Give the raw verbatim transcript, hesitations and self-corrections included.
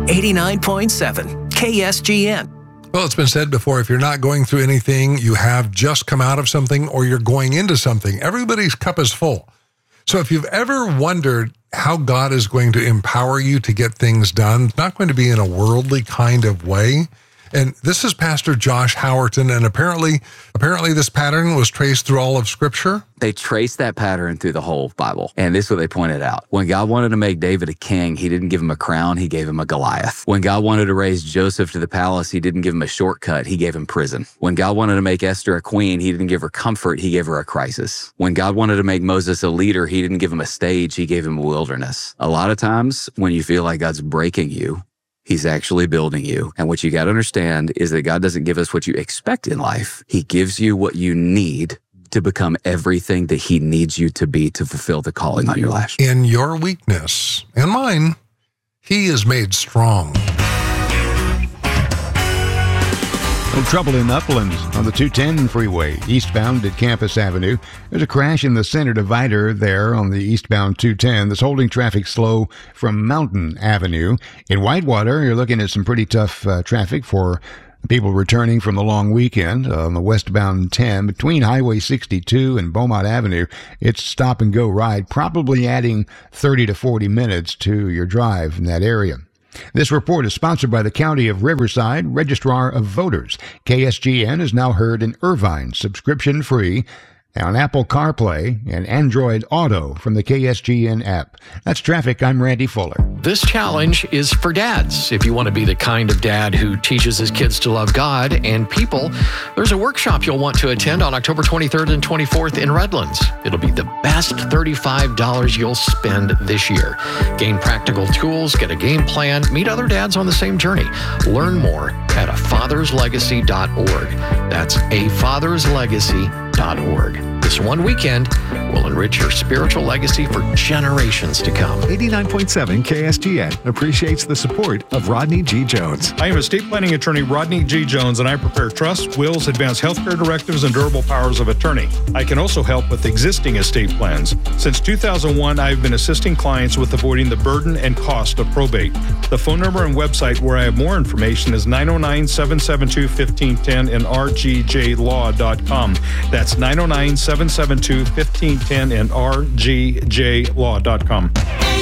eighty-nine point seven K S G N. Well, it's been said before, if you're not going through anything, you have just come out of something or you're going into something. Everybody's cup is full. So if you've ever wondered how God is going to empower you to get things done, it's not going to be in a worldly kind of way. And this is Pastor Josh Howerton, and apparently, apparently this pattern was traced through all of Scripture. They traced that pattern through the whole Bible, and this is what they pointed out. When God wanted to make David a king, he didn't give him a crown, he gave him a Goliath. When God wanted to raise Joseph to the palace, he didn't give him a shortcut, he gave him prison. When God wanted to make Esther a queen, he didn't give her comfort, he gave her a crisis. When God wanted to make Moses a leader, he didn't give him a stage, he gave him a wilderness. A lot of times, when you feel like God's breaking you, He's actually building you. And what you got to understand is that God doesn't give us what you expect in life. He gives you what you need to become everything that He needs you to be to fulfill the calling on your life. In your weakness and mine, He is made strong. No trouble in Uplands on the two ten freeway, eastbound at Campus Avenue. There's a crash in the center divider there on the eastbound two ten that's holding traffic slow from Mountain Avenue. In Whitewater, you're looking at some pretty tough uh, traffic for people returning from the long weekend uh, on the westbound ten between Highway sixty-two and Beaumont Avenue. It's stop and go ride, probably adding thirty to forty minutes to your drive in that area. This report is sponsored by the County of Riverside Registrar of Voters. K S G N is now heard in Irvine, subscription-free, on Apple CarPlay and Android Auto from the K S G N app. That's traffic. I'm Randy Fuller. This challenge is for dads. If you want to be the kind of dad who teaches his kids to love God and people, there's a workshop you'll want to attend on October twenty-third and twenty-fourth in Redlands. It'll be the best thirty-five dollars you'll spend this year. Gain practical tools, get a game plan, meet other dads on the same journey. Learn more at a fathers legacy dot org. That's a fathers legacy dot org. This one weekend will enrich your spiritual legacy for generations to come. eighty-nine point seven K S G N appreciates the support of Rodney G. Jones. I am estate planning attorney Rodney G. Jones, and I prepare trusts, wills, advance healthcare directives, and durable powers of attorney. I can also help with existing estate plans. Since two thousand one, I have been assisting clients with avoiding the burden and cost of probate. The phone number and website where I have more information is nine oh nine, seven seven two, one five one zero and r g j law dot com. That's nine oh nine, seven seven two, one five one zero and r g j law dot com.